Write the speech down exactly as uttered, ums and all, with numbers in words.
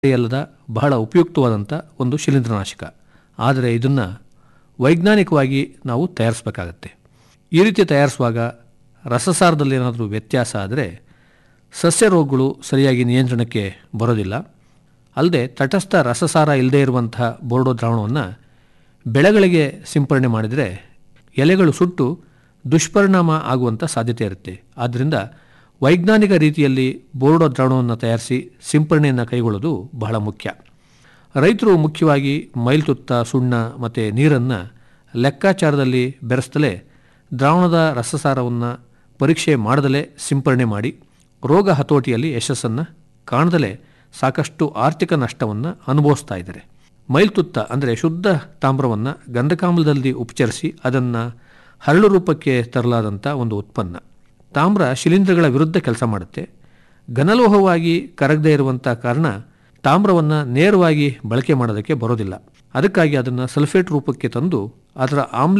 ಅಲ್ಲದ ಬಹಳ ಉಪಯುಕ್ತವಾದಂಥ ಒಂದು ಶಿಲೀಂಧ್ರನಾಶಕ. ಆದರೆ ಇದನ್ನು ವೈಜ್ಞಾನಿಕವಾಗಿ ನಾವು ತಯಾರಿಸಬೇಕಾಗತ್ತೆ. ಈ ರೀತಿ ತಯಾರಿಸುವಾಗ ರಸಸಾರದಲ್ಲಿ ಏನಾದರೂ ವ್ಯತ್ಯಾಸ ಆದರೆ ಸಸ್ಯ ರೋಗಗಳು ಸರಿಯಾಗಿ ನಿಯಂತ್ರಣಕ್ಕೆ ಬರೋದಿಲ್ಲ. ಅಲ್ಲದೆ ತಟಸ್ಥ ರಸಸಾರ ಇಲ್ಲದೇ ಇರುವಂಥ ಬೋರ್ಡೋ ದ್ರಾವಣವನ್ನು ಬೆಳೆಗಳಿಗೆ ಸಿಂಪರಣೆ ಮಾಡಿದರೆ ಎಲೆಗಳು ಸುಟ್ಟು ದುಷ್ಪರಿಣಾಮ ಆಗುವಂಥ ಸಾಧ್ಯತೆ ಇರುತ್ತೆ. ಆದ್ದರಿಂದ ವೈಜ್ಞಾನಿಕ ರೀತಿಯಲ್ಲಿ ಬೋರ್ಡೋ ದ್ರಾವಣವನ್ನು ತಯಾರಿಸಿ ಸಿಂಪರಣೆಯನ್ನು ಕೈಗೊಳ್ಳೋದು ಬಹಳ ಮುಖ್ಯ. ರೈತರು ಮುಖ್ಯವಾಗಿ ಮೈಲ್ತುತ್ತ, ಸುಣ್ಣ ಮತ್ತು ನೀರನ್ನು ಲೆಕ್ಕಾಚಾರದಲ್ಲಿ ಬೆರೆಸ್ತಲೇ ದ್ರಾವಣದ ರಸಸಾರವನ್ನು ಪರೀಕ್ಷೆ ಮಾಡದಲೇ ಸಿಂಪರಣೆ ಮಾಡಿ ರೋಗ ಹತೋಟಿಯಲ್ಲಿ ಯಶಸ್ಸನ್ನು ಕಾಣದಲೇ ಸಾಕಷ್ಟು ಆರ್ಥಿಕ ನಷ್ಟವನ್ನು ಅನುಭವಿಸ್ತಾ ಇದ್ದಾರೆ. ಮೈಲ್ತುತ್ತ ಅಂದರೆ ಶುದ್ಧ ತಾಮ್ರವನ್ನು ಗಂಧಕಾಮ್ಲದಲ್ಲಿ ಉಪಚರಿಸಿ ಅದನ್ನು ಹರಳು ರೂಪಕ್ಕೆ ತರಲಾದಂಥ ಒಂದು ಉತ್ಪನ್ನ. ತಾಮ್ರ ಶಿಲೀಂಧ್ರಗಳ ವಿರುದ್ಧ ಕೆಲಸ ಮಾಡುತ್ತೆ. ಘನಲೋಹವಾಗಿ ಕರಗದೇ ಇರುವಂಥ ಕಾರಣ ತಾಮ್ರವನ್ನು ನೇರವಾಗಿ ಬಳಕೆ ಮಾಡೋದಕ್ಕೆ ಬರೋದಿಲ್ಲ. ಅದಕ್ಕಾಗಿ ಅದನ್ನು ಸಲ್ಫೇಟ್ ರೂಪಕ್ಕೆ ತಂದು ಅದರ ಆಮ್ಲ